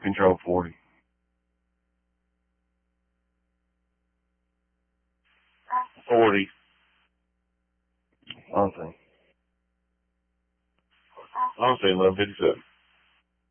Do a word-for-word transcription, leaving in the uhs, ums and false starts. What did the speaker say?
control forty. Forty. I'll say. I'll say eleven fifty-seven.